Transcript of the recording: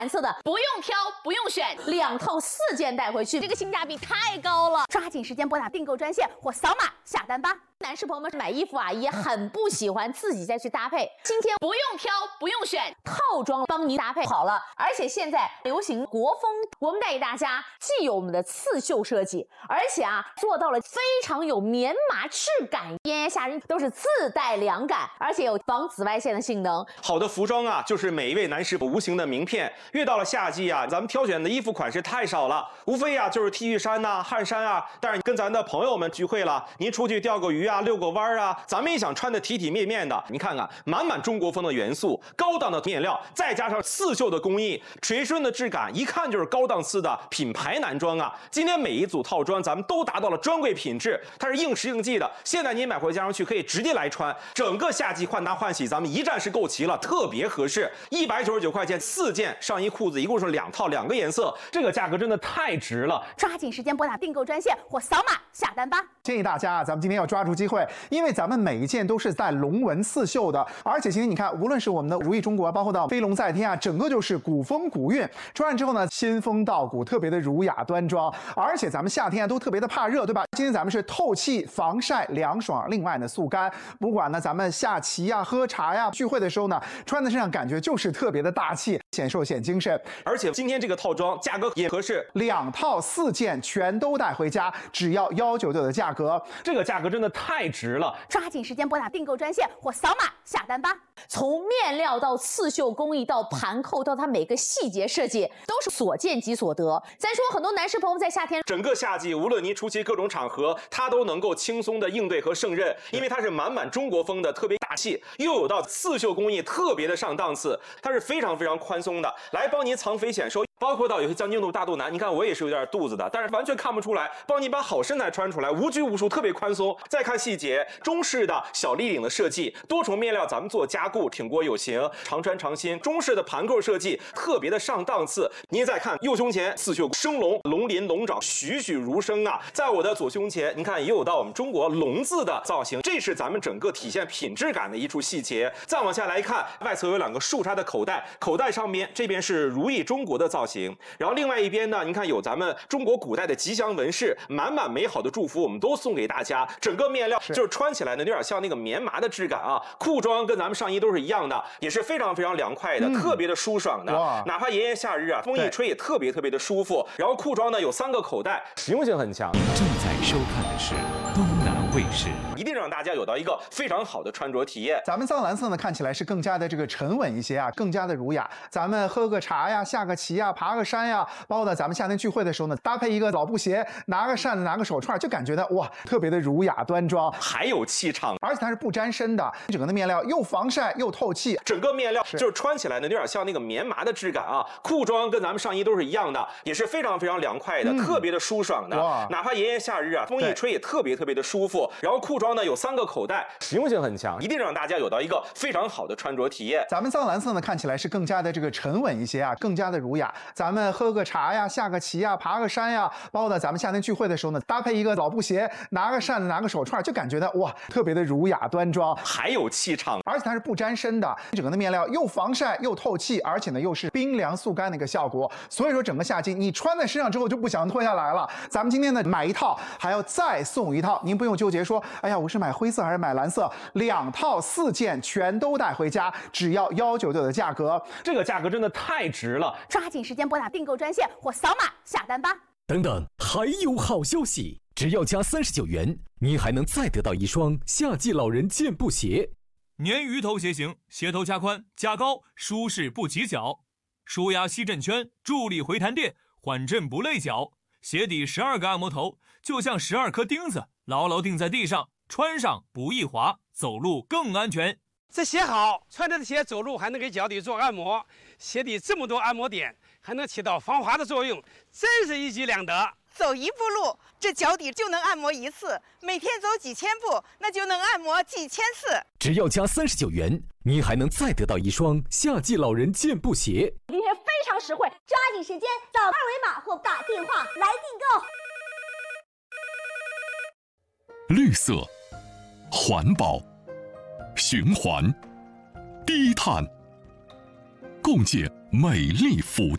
蓝色的不用挑不用选，2套4件带回去，这个性价比太高了！抓紧时间拨打订购专线或扫码下单吧。男士朋友们买衣服啊，也很不喜欢自己再去搭配，今天不用挑不用选，套装帮您搭配好了。而且现在流行国风，我们带给大家既有我们的刺绣设计，而且啊做到了非常有棉麻质感，炎炎夏日都是自带凉感，而且有防紫外线的性能。 好的服装啊，就是每一位男士无形的名片。越到了夏季啊，咱们挑选的衣服款式太少了，无非啊就是 T 恤衫呐、汗衫啊。但是跟咱的朋友们聚会了，您出去钓个鱼啊、遛个弯啊，咱们也想穿的体体面面的。你看看，满满中国风的元素，高档的面料，再加上刺绣的工艺，垂顺的质感，一看就是高档次的品牌男装啊。今天每一组套装咱们都达到了专柜品质，它是应时应季的。现在您买回家上去可以直接来穿，整个夏季换搭换洗咱们一站式购齐了，特别合适。199块钱4件上衣裤子，一共是2套2个颜色，这个价格真的太值了！ 抓紧时间拨打订购专线或扫码下单吧。 建议大家啊，咱们今天要抓住机会，因为咱们每一件都是带龙纹刺绣的，而且今天你看，无论是我们的如意中国，包括到飞龙在天啊，整个就是古风古韵。穿上之后呢，仙风道骨，特别的儒雅端庄。而且咱们夏天啊都特别的怕热，对吧？今天咱们是透气、防晒、凉爽，另外呢速干。不管呢咱们下棋呀、喝茶呀、聚会的时候呢，穿在身上感觉就是特别的大气，显瘦显精神。 而且今天这个套装价格也合适 ，2套4件全都带回家，只要199的价格， 这个价格真的太值了！ 抓紧时间拨打订购专线或扫码下单吧。从面料到刺绣工艺到盘扣到它每个细节设计，都是所见即所得。咱说很多男士朋友在夏天， 整个夏季无论您出席各种场合，它都能够轻松的应对和胜任，因为它是满满中国风的，特别大气，又有到刺绣工艺特别的上档次，它是非常非常宽松的，来帮您藏肥显瘦。包括到有些将军肚、大肚腩，你看我也是有点肚子的，但是完全看不出来，帮你把好身材穿出来，无拘无束，特别宽松。再看细节，中式的小立领的设计，多重面料咱们做加固，挺过有型，常穿常新。中式的盘扣设计特别的上档次。您再看右胸前刺绣生龙，龙鳞龙爪栩栩如生啊。在我的左胸前，您看也有到我们中国龙字的造型，这是咱们整个体现品质感的一处细节。再往下来看，外侧有2个竖插的口袋，口袋上面这边是如意中国的造型。然后另外一边呢，您看有咱们中国古代的吉祥纹饰，满满美好的祝福，我们都送给大家。整个面料就是穿起来呢，有点像那个棉麻的质感啊。裤装跟咱们上衣都是一样的，也是非常非常凉快的，特别的舒爽的。哪怕炎炎夏日啊，风一吹也特别特别的舒服。然后裤装呢有3个口袋，实用性很强。 您正在收看的是东南卫视， 一定让大家有到一个非常好的穿着体验。 咱们藏蓝色呢，看起来是更加的这个沉稳一些啊，更加的儒雅。咱们喝个茶呀，下个棋呀，爬个山呀，包括呢咱们夏天聚会的时候呢，搭配一个老布鞋，拿个扇子，拿个手串，就感觉到哇，特别的儒雅端庄， 还有气场， 而且它是不沾身的，整个的面料又防晒又透气， 整个面料就是穿起来呢，有点像那个棉麻的质感啊。裤装跟咱们上衣都是一样的，也是非常非常凉快的，特别的舒爽的。哪怕炎炎夏日啊，风一吹也特别特别的舒服。然后裤装呢有3个口袋，实用性很强，一定让大家有到一个非常好的穿着体验。 咱们藏蓝色呢，看起来是更加的这个沉稳一些啊，更加的儒雅。咱们喝个茶呀，下个棋呀，爬个山呀，包括呢咱们夏天聚会的时候呢，搭配一个老布鞋，拿个扇子，拿个手串，就感觉到哇，特别的儒雅端庄， 还有气场， 而且它是不沾身的，整个的面料又防晒又透气，而且呢又是冰凉速干的一个效果。所以说整个夏季你穿在身上之后就不想脱下来了。咱们今天呢买一套还要再送一套，您不用纠结说，哎呀我是买灰色还是买蓝色，2套4件全都带回家，只要199的价格， 这个价格真的太值了！ 抓紧时间拨打订购专线或扫码下单吧。 等等，还有好消息！只要加39元，你还能再得到一双夏季老人健步鞋。 鲶鱼头鞋型，鞋头加宽加高，舒适不挤脚，舒压吸震圈，助力回弹垫，缓震不累脚。鞋底12个按摩头，就像12颗钉子，牢牢钉在地上，穿上不易滑，走路更安全。 这鞋好，穿着的鞋走路还能给脚底做按摩，鞋底这么多按摩点，还能起到防滑的作用，真是一举两得。 走一步路，这脚底就能按摩1次；每天走几千步，那就能按摩几千次。 只要加39元，你还能再得到一双夏季老人健步鞋。 今天非常实惠，抓紧时间扫2维码或打电话来订购。绿色、环保、循环、低碳，共建美丽福地。